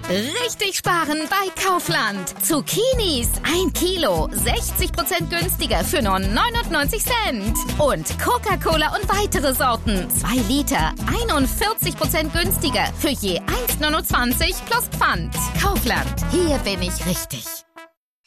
Richtig sparen bei Kaufland. Zucchinis 1 Kilo, 60% günstiger für nur 99 Cent. Und Coca-Cola und weitere Sorten, 2 Liter, 41% günstiger für je 1,29 plus Pfand. Kaufland, hier bin ich richtig.